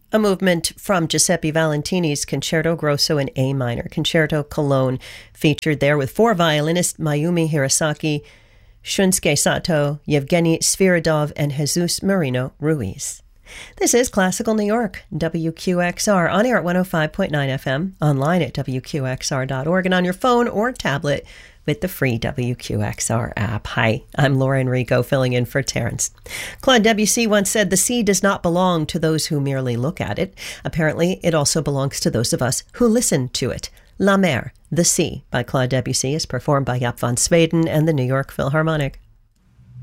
a movement from Giuseppe Valentini's Concerto Grosso in A minor, Concerto Cologne, featured there with four violinists Mayumi Hirasaki, Shunsuke Sato, Yevgeny Sviridov, and Jesus Marino Ruiz. This is Classical New York, WQXR, on air at 105.9 FM, online at WQXR.org, and on your phone or tablet with the free WQXR app. Hi, I'm Laura Enrico, filling in for Terrence. Claude Debussy once said, "The sea does not belong to those who merely look at it. Apparently, it also belongs to those of us who listen to it." La Mer, The Sea, by Claude Debussy, is performed by Jaap van Zweden and the New York Philharmonic.